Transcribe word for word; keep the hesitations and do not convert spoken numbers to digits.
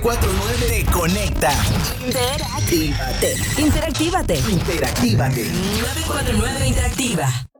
cuatro nueve te conecta. Interactívate. Interactívate. Interactívate. nueve cuatro nueve Interactiva.